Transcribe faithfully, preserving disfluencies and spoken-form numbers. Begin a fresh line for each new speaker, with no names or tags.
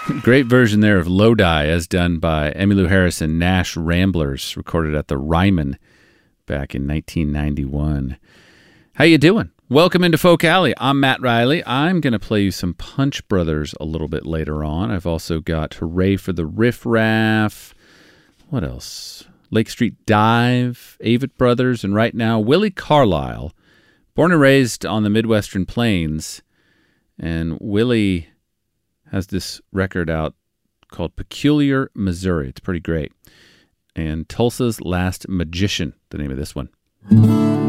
Great version there of Lodi, as done by Emmylou Harris and Nash Ramblers, recorded at the Ryman back in nineteen ninety-one. How you doing? Welcome into Folk Alley. I'm Matt Riley. I'm going to play you some Punch Brothers a little bit later on. I've also got Hooray for the Riff Raff. What else? Lake Street Dive, Avett Brothers, and right now, Willie Carlisle. Born and raised on the Midwestern Plains, and Willie has this record out called Peculiar Missouri. It's pretty great. And Tulsa's Last Magician, the name of this one.